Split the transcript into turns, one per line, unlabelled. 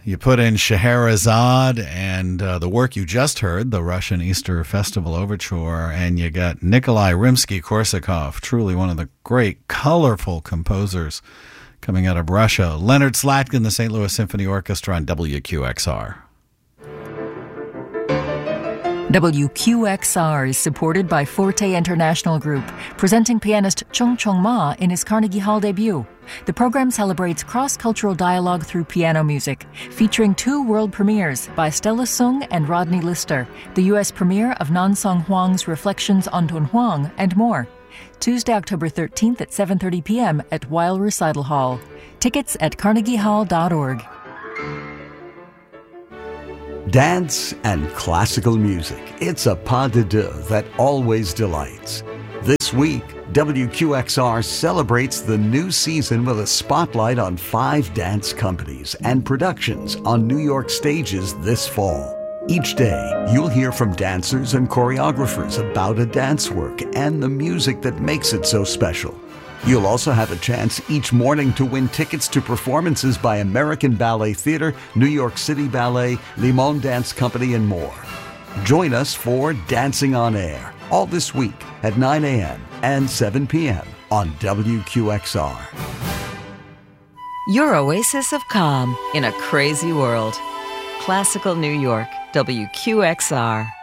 You put in Scheherazade and the work you just heard, the Russian Easter Festival Overture, and you got Nikolai Rimsky-Korsakov, truly one of the great, colorful composers coming out of Russia. Leonard Slatkin, the St. Louis Symphony Orchestra on WQXR.
WQXR is supported by Forte International Group, presenting pianist Chung Chung Ma in his Carnegie Hall debut. The program celebrates cross-cultural dialogue through piano music, featuring 2 world premieres by Stella Sung and Rodney Lister, the U.S. premiere of Nan Song Huang's Reflections on Dunhuang, and more. Tuesday, October 13th at 7:30 p.m. at Weil Recital Hall. Tickets at carnegiehall.org.
Dance and classical music. It's a pas de deux that always delights. This week, WQXR celebrates the new season with a spotlight on 5 dance companies and productions on New York stages this fall. Each day, you'll hear from dancers and choreographers about a dance work and the music that makes it so special. You'll also have a chance each morning to win tickets to performances by American Ballet Theatre, New York City Ballet, Limon Dance Company, and more. Join us for Dancing on Air, all this week at 9 a.m. and 7 p.m. on WQXR.
Your oasis of calm in a crazy world. Classical New York, WQXR.